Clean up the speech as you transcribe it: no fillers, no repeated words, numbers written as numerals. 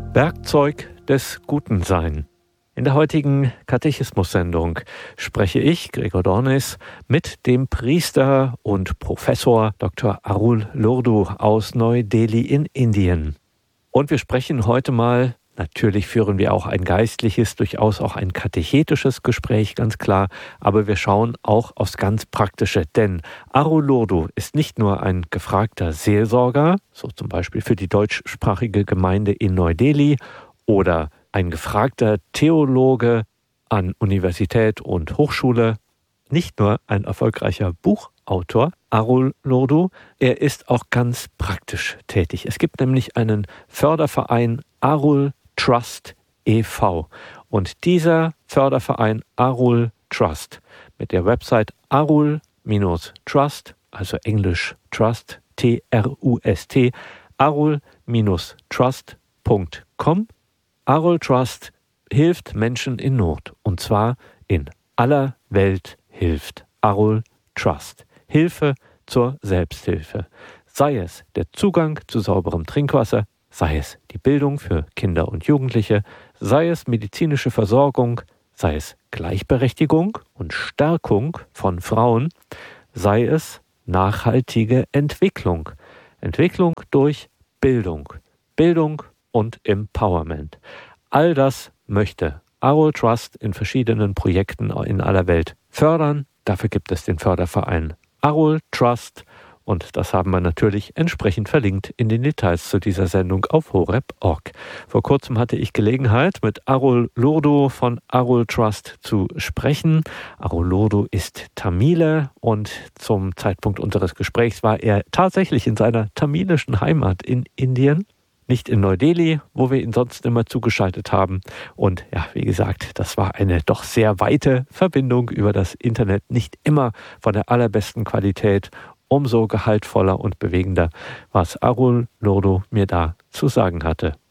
Werkzeug des Guten Sein. In der heutigen Katechismus-Sendung spreche ich, Gregor Dornis, mit dem Priester und Professor Dr. Arul Lurdu aus Neu-Delhi in Indien. Und wir sprechen heute mal, natürlich führen wir auch ein geistliches, durchaus auch ein katechetisches Gespräch, ganz klar, aber wir schauen auch aufs ganz Praktische, denn Arul Lurdu ist nicht nur ein gefragter Seelsorger, so zum Beispiel für die deutschsprachige Gemeinde in Neu-Delhi, oder ein gefragter Theologe an Universität und Hochschule, nicht nur ein erfolgreicher Buchautor, Arul Lurdu, er ist auch ganz praktisch tätig. Es gibt nämlich einen Förderverein Arul Trust e.V. Und dieser Förderverein Arul Trust mit der Website arul-trust, also Englisch Trust, T-R-U-S-T, arul-trust.com. Arul Trust hilft Menschen in Not, und zwar in aller Welt hilft Arul Trust. Hilfe zur Selbsthilfe. Sei es der Zugang zu sauberem Trinkwasser, sei es die Bildung für Kinder und Jugendliche, sei es medizinische Versorgung, sei es Gleichberechtigung und Stärkung von Frauen, sei es nachhaltige Entwicklung. Entwicklung durch Bildung. Bildung und Empowerment. All das möchte Arul Trust in verschiedenen Projekten in aller Welt fördern. Dafür gibt es den Förderverein Arul Trust und das haben wir natürlich entsprechend verlinkt in den Details zu dieser Sendung auf horeb.org. Vor kurzem hatte ich Gelegenheit, mit Arul Lurdu von Arul Trust zu sprechen. Arul Lurdu ist Tamile und zum Zeitpunkt unseres Gesprächs war er tatsächlich in seiner tamilischen Heimat in Indien. Nicht in Neu-Delhi, wo wir ihn sonst immer zugeschaltet haben. Und ja, wie gesagt, das war eine doch sehr weite Verbindung über das Internet. Nicht immer von der allerbesten Qualität. Umso gehaltvoller und bewegender, was Arul Lurdu mir da zu sagen hatte.